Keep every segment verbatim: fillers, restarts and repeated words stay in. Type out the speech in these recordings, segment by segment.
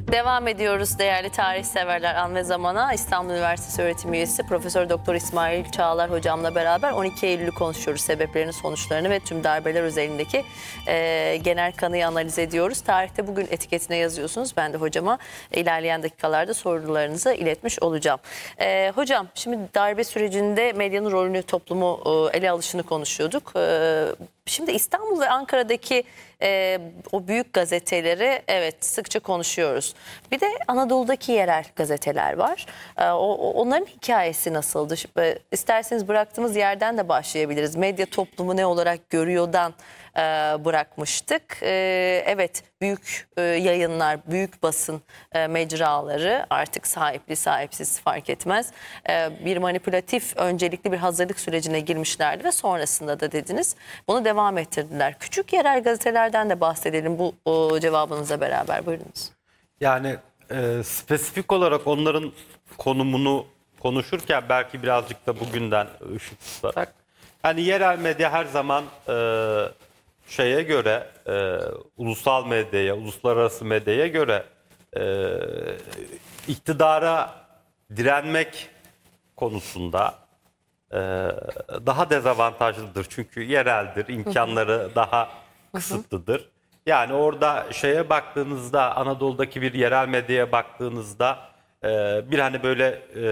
Devam ediyoruz değerli tarih severler an ve zamana. İstanbul Üniversitesi öğretim üyesi Profesör Doktor İsmail Çağlar hocamla beraber on iki Eylül'ü konuşuyoruz. Sebeplerini, sonuçlarını ve tüm darbeler özelindeki e, genel kanıyı analiz ediyoruz. Tarihte bugün etiketine yazıyorsunuz. Ben de hocama ilerleyen dakikalarda sorularınızı iletmiş olacağım. E, hocam şimdi darbe sürecinde medyanın rolünü, toplumu e, ele alışını konuşuyorduk. E, Şimdi İstanbul ve Ankara'daki e, o büyük gazeteleri evet sıkça konuşuyoruz. Bir de Anadolu'daki yerel gazeteler var. E, o, o- onların hikayesi nasıldı? Şimdi, isterseniz bıraktığımız yerden de başlayabiliriz. Medya toplumu ne olarak görüyordan e, bırakmıştık. E, evet büyük e, yayınlar, büyük basın e, mecraları artık sahipli sahipsiz fark etmez. E, bir manipülatif öncelikli bir hazırlık sürecine girmişlerdi ve sonrasında da dediniz bunu devam ettirdiler. Küçük yerel gazetelerden de bahsedelim bu o, cevabınızla beraber. Buyurunuz. Yani e, spesifik olarak onların konumunu konuşurken belki birazcık da bugünden ışık tutarak. Yani yerel medya her zaman e, şeye göre, e, ulusal medyaya, uluslararası medyaya göre e, iktidara direnmek konusunda e, daha dezavantajlıdır. Çünkü yereldir, imkanları daha kısıtlıdır. Yani orada şeye baktığınızda, Anadolu'daki bir yerel medyaya baktığınızda e, bir hani böyle e,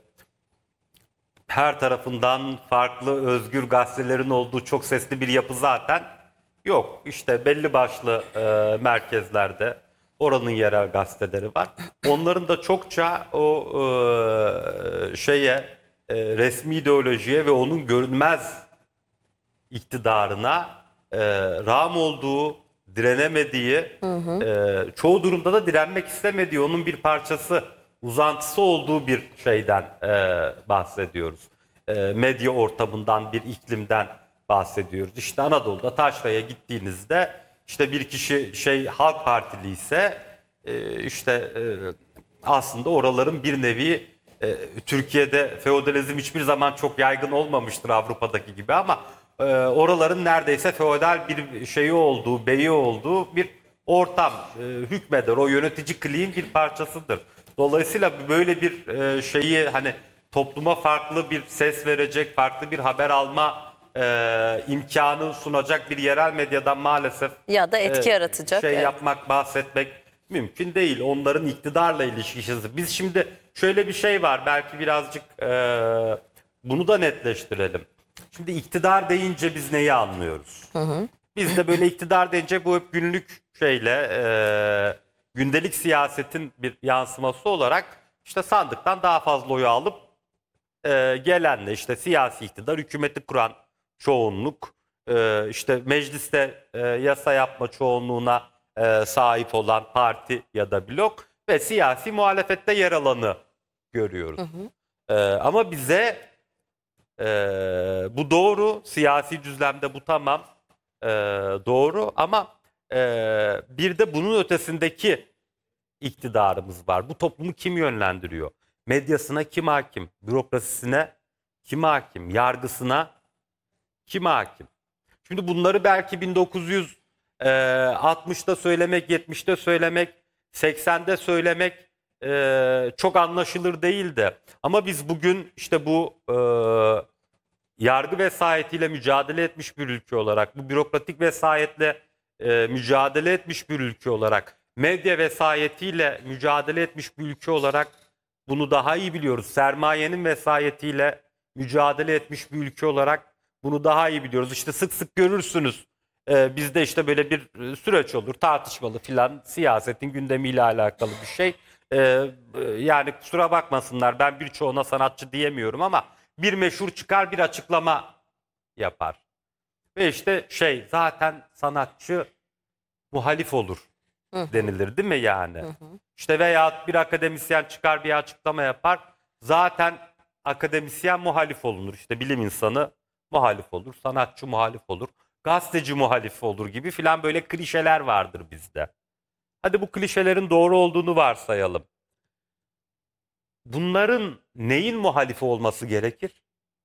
her tarafından farklı özgür gazetelerin olduğu çok sesli bir yapı zaten yok. İşte belli başlı e, merkezlerde oranın yerel gazeteleri var. Onların da çokça o e, şeye e, resmi ideolojiye ve onun görünmez iktidarına e, rağm olduğu, direnemediği, e, çoğu durumda da direnmek istemediği, onun bir parçası, uzantısı olduğu bir şeyden e, bahsediyoruz. E, medya ortamından, bir iklimden bahsediyoruz. İşte Anadolu'da Taşra'ya gittiğinizde işte bir kişi şey Halk Partili ise e, işte e, aslında oraların bir nevi e, Türkiye'de feodalizm hiçbir zaman çok yaygın olmamıştır Avrupa'daki gibi ama e, oraların neredeyse feodal bir şeyi olduğu, beyi olduğu bir ortam e, hükmeder. O yönetici kliğin bir parçasıdır. Dolayısıyla böyle bir e, şeyi hani topluma farklı bir ses verecek, farklı bir haber alma e, imkanı sunacak bir yerel medyadan maalesef Ya da etki e, yaratacak. şey Evet. yapmak, bahsetmek mümkün değil. Onların iktidarla ilişkisi. Biz şimdi şöyle bir şey var. Belki birazcık e, bunu da netleştirelim. Şimdi iktidar deyince biz neyi anlıyoruz? Biz de böyle iktidar deyince bu hep günlük şeyle e, gündelik siyasetin bir yansıması olarak işte sandıktan daha fazla oyu alıp e, gelenle işte siyasi iktidar, hükümeti kuran çoğunluk, e, işte mecliste e, yasa yapma çoğunluğuna e, sahip olan parti ya da blok ve siyasi muhalefette yer alanı görüyoruz. E, ama bize e, bu doğru, siyasi düzlemde bu tamam e, doğru ama e, bir de bunun ötesindeki iktidarımız var. Bu toplumu kim yönlendiriyor? Medyasına kim hakim? Bürokrasisine kim hakim? Yargısına kim hakim? Şimdi bunları belki bin dokuz yüz altmışta söylemek, yetmişte söylemek, seksende söylemek e, çok anlaşılır değildi. Ama biz bugün işte bu e, yargı vesayetiyle mücadele etmiş bir ülke olarak, bu bürokratik vesayetle e, mücadele etmiş bir ülke olarak, medya vesayetiyle mücadele etmiş bir ülke olarak bunu daha iyi biliyoruz. Sermayenin vesayetiyle mücadele etmiş bir ülke olarak bunu daha iyi biliyoruz. İşte sık sık görürsünüz. E, bizde işte böyle bir e, süreç olur, tartışmalı filan, siyasetin gündemiyle alakalı bir şey. E, e, yani kusura bakmasınlar, ben birçoğuna sanatçı diyemiyorum ama bir meşhur çıkar, bir açıklama yapar. Ve işte şey zaten sanatçı muhalif olur denilir değil mi yani? İşte veya bir akademisyen çıkar bir açıklama yapar. Zaten akademisyen muhalif olunur. İşte bilim insanı muhalif olur, sanatçı muhalif olur, gazeteci muhalif olur gibi filan böyle klişeler vardır bizde. Hadi bu klişelerin doğru olduğunu varsayalım. Bunların neyin muhalifi olması gerekir?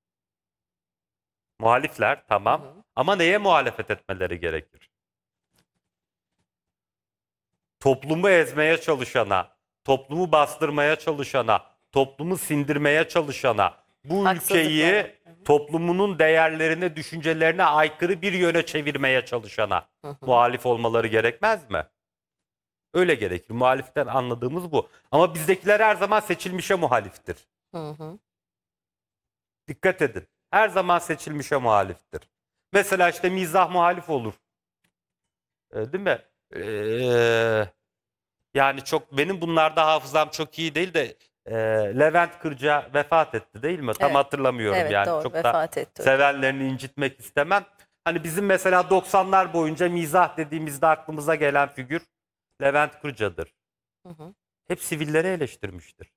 Muhalifler tamam. Ama neye muhalefet etmeleri gerekir? toplumu ezmeye çalışana, toplumu bastırmaya çalışana, toplumu sindirmeye çalışana, bu Haksızlıklar. ülkeyi toplumunun değerlerine, düşüncelerine aykırı bir yöne çevirmeye çalışana muhalif olmaları gerekmez mi? Öyle gerekir. Muhaliften anladığımız bu. Ama bizdekiler her zaman seçilmişe muhaliftir. Hı hı. Dikkat edin. Her zaman seçilmişe muhaliftir. Mesela işte mizah muhalif olur. Ee, değil mi? Ee, yani çok benim bunlarda hafızam çok iyi değil de e, Levent Kırca vefat etti değil mi? Tam Evet. hatırlamıyorum Evet, yani. doğru. Çok Vefat da etti hocam. sevenlerini incitmek istemem. Hani bizim mesela doksanlar boyunca mizah dediğimizde aklımıza gelen figür Levent Kırca'dır. Hı hı. Hep sivilleri eleştirmiştir.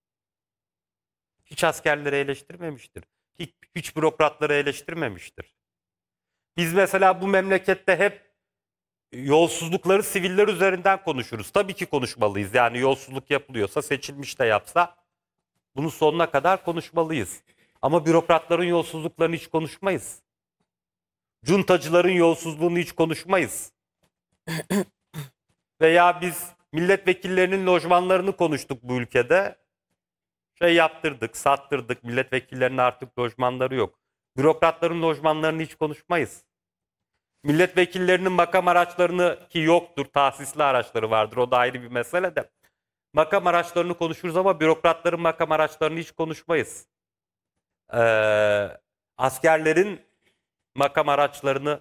Hiç askerleri eleştirmemiştir. Hiç, hiç bürokratları eleştirmemiştir. Biz mesela bu memlekette hep yolsuzlukları siviller üzerinden konuşuruz. Tabii ki konuşmalıyız. Yani yolsuzluk yapılıyorsa, seçilmiş de yapsa bunu sonuna kadar konuşmalıyız. Ama bürokratların yolsuzluklarını hiç konuşmayız. Cuntacıların yolsuzluğunu hiç konuşmayız. Veya biz milletvekillerinin lojmanlarını konuştuk bu ülkede. Şey yaptırdık, sattırdık. Milletvekillerinin artık lojmanları yok. Bürokratların lojmanlarını hiç konuşmayız. Milletvekillerinin makam araçlarını, ki yoktur, tahsisli araçları vardır, o da ayrı bir mesele de. Makam araçlarını konuşuruz ama bürokratların makam araçlarını hiç konuşmayız. Ee, askerlerin makam araçlarını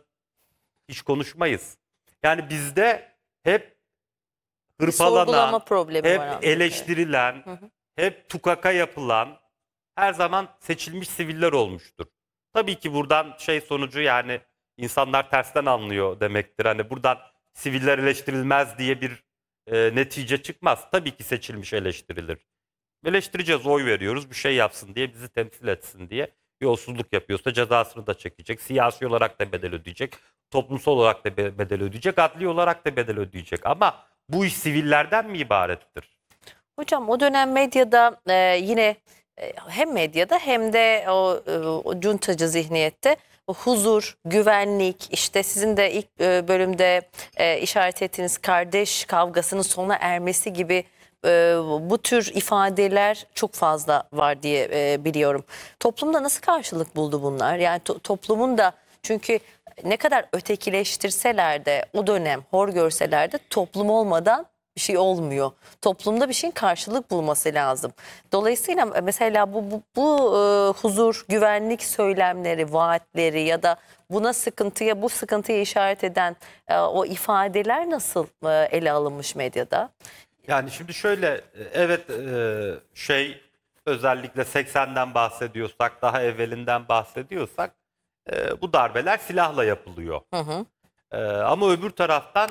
hiç konuşmayız. Yani bizde hep Sorgulama hırpalanan, problemi hep var abi. eleştirilen, Hı hı. hep tukaka yapılan her zaman seçilmiş siviller olmuştur. Tabii ki buradan şey sonucu, yani insanlar tersten anlıyor demektir. Hani buradan siviller eleştirilmez diye bir e, netice çıkmaz. Tabii ki seçilmiş eleştirilir. Eleştireceğiz, oy veriyoruz, bir şey yapsın diye, bizi temsil etsin diye. Yolsuzluk yapıyorsa cezasını da çekecek. Siyasi olarak da bedel ödeyecek. Toplumsal olarak da be- bedel ödeyecek. Adli olarak da bedel ödeyecek. Ama bu iş sivillerden mi ibarettir? Hocam o dönem medyada e, yine e, hem medyada hem de o, e, o cuntacı zihniyette o huzur, güvenlik, işte sizin de ilk e, bölümde e, işaret ettiğiniz kardeş kavgasının sona ermesi gibi e, bu tür ifadeler çok fazla var diye e, biliyorum. Toplumda nasıl karşılık buldu bunlar? Yani to- toplumun da, çünkü ne kadar ötekileştirseler de o dönem hor görseler de toplum olmadan bir şey olmuyor. Toplumda bir şeyin karşılık bulması lazım. Dolayısıyla mesela bu, bu, bu e, huzur, güvenlik söylemleri, vaatleri ya da buna sıkıntıya, bu sıkıntıya işaret eden e, o ifadeler nasıl e, ele alınmış medyada? Yani şimdi şöyle, evet, e, şey, özellikle seksenden bahsediyorsak, daha evvelinden bahsediyorsak e, bu darbeler silahla yapılıyor. Hı hı. E, ama öbür taraftan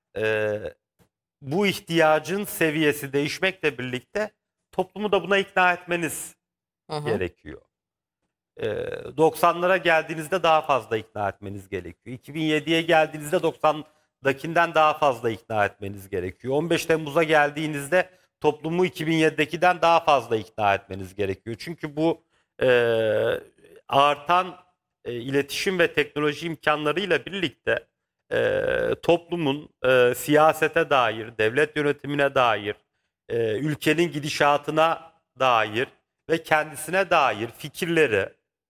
e, bu ihtiyacın seviyesi değişmekle birlikte toplumu da buna ikna etmeniz Hı hı. gerekiyor. E, doksanlara geldiğinizde daha fazla ikna etmeniz gerekiyor. iki bin yediye geldiğinizde doksandakinden daha fazla ikna etmeniz gerekiyor. on beş Temmuz'a geldiğinizde toplumu iki bin yedidekiden daha fazla ikna etmeniz gerekiyor. Çünkü bu e, artan e, iletişim ve teknoloji imkanlarıyla birlikte e, toplumun e, siyasete dair, devlet yönetimine dair, e, ülkenin gidişatına dair ve kendisine dair fikirleri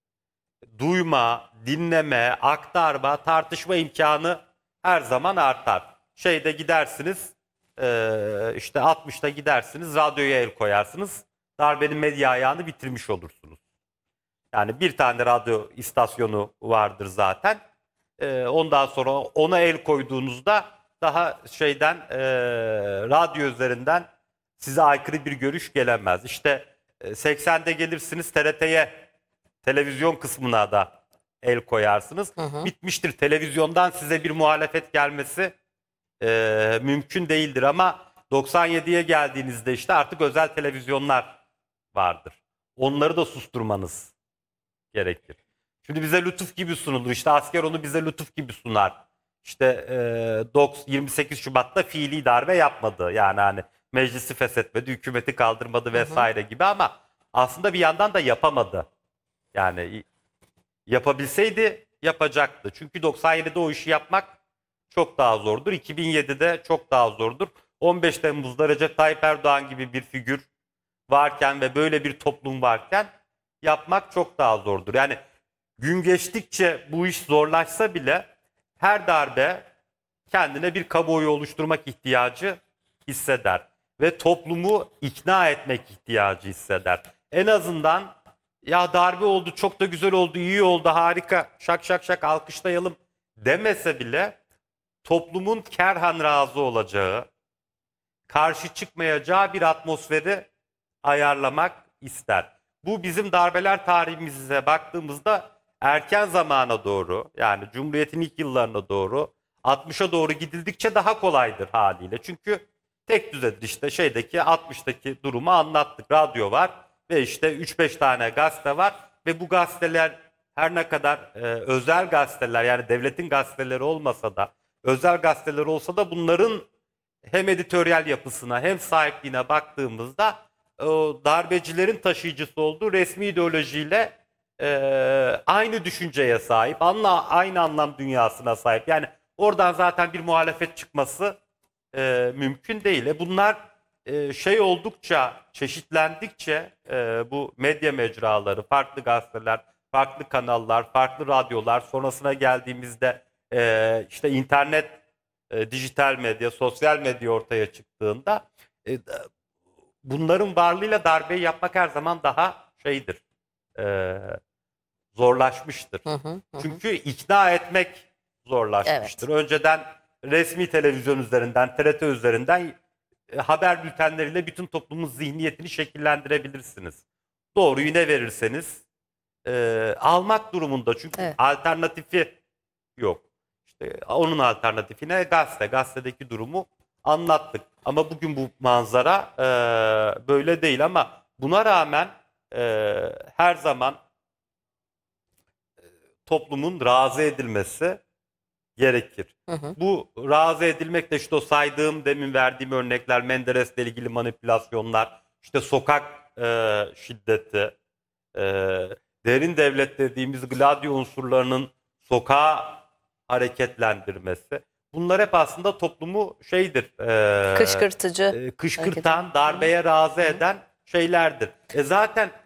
duyma, dinleme, aktarma, tartışma imkanı her zaman artar. Şeyde gidersiniz, e, işte altmışta gidersiniz, radyoya el koyarsınız, darbenin medya ayağını bitirmiş olursunuz. Yani bir tane radyo istasyonu vardır zaten. Ee, ondan sonra ona el koyduğunuzda daha şeyden e, radyo üzerinden size aykırı bir görüş gelemez. İşte e, seksende gelirsiniz T R T'ye, televizyon kısmına da el koyarsınız. Hı hı. Bitmiştir. Televizyondan size bir muhalefet gelmesi e, mümkün değildir ama doksan yediye geldiğinizde işte artık özel televizyonlar vardır. Onları da susturmanız gerekir. Şimdi bize lütuf gibi sunulur. İşte asker onu bize lütuf gibi sunar. İşte e, yirmi sekiz Şubat'ta fiili darbe yapmadı. Yani hani meclisi feshetmedi, hükümeti kaldırmadı vesaire gibi, ama aslında bir yandan da yapamadı. Yani yapabilseydi yapacaktı. Çünkü doksan yedide o işi yapmak çok daha zordur. iki bin yedide çok daha zordur. on beş Temmuz'da Recep Tayyip Erdoğan gibi bir figür varken ve böyle bir toplum varken yapmak çok daha zordur. Yani gün geçtikçe bu iş zorlaşsa bile her darbe kendine bir kamuoyu oluşturmak ihtiyacı hisseder ve toplumu ikna etmek ihtiyacı hisseder. En azından ya darbe oldu, çok da güzel oldu, iyi oldu, harika, şak şak şak alkışlayalım demese bile toplumun kerhan razı olacağı, karşı çıkmayacağı bir atmosferi ayarlamak ister. Bu bizim darbeler tarihimize baktığımızda erken zamana doğru, yani Cumhuriyet'in ilk yıllarına doğru, altmışa doğru gidildikçe daha kolaydır haliyle. Çünkü tek düzedir, işte şeydeki altmıştaki durumu anlattık. Radyo var ve işte üç beş tane gazete var ve bu gazeteler her ne kadar e, özel gazeteler, yani devletin gazeteleri olmasa da özel gazeteler olsa da bunların hem editoryal yapısına hem sahipliğine baktığımızda o darbecilerin taşıyıcısı olduğu resmi ideolojiyle e, aynı düşünceye sahip, anla, aynı anlam dünyasına sahip. Yani oradan zaten bir muhalefet çıkması e, mümkün değil. E bunlar e, şey oldukça, çeşitlendikçe e, bu medya mecraları, farklı gazeteler, farklı kanallar, farklı radyolar, sonrasına geldiğimizde e, işte internet, e, dijital medya, sosyal medya ortaya çıktığında e, bunların varlığıyla darbeyi yapmak her zaman daha şeydir, e, zorlaşmıştır. Hı hı, hı. Çünkü ikna etmek zorlaşmıştır. Önceden resmi televizyon üzerinden, T R T üzerinden e, haber bültenleriyle bütün toplumun zihniyetini şekillendirebilirsiniz. Doğruyu ne verirseniz e, almak durumunda. Çünkü Evet. alternatifi yok. İşte onun alternatifine gazete. Gazetedeki durumu anlattık. Ama bugün bu manzara e, böyle değil. Ama buna rağmen e, her zaman e, toplumun razı edilmesi gerekir. Hı hı. Bu razı edilmek de işte o saydığım, demin verdiğim örnekler, Menderes'le ilgili manipülasyonlar, işte sokak e, şiddeti, e, derin devlet dediğimiz Gladio unsurlarının sokağa hareketlendirmesi. Bunlar hep aslında toplumu şeydir, e, Kışkırtıcı. e, kışkırtan, darbeye razı eden şeylerdir. E zaten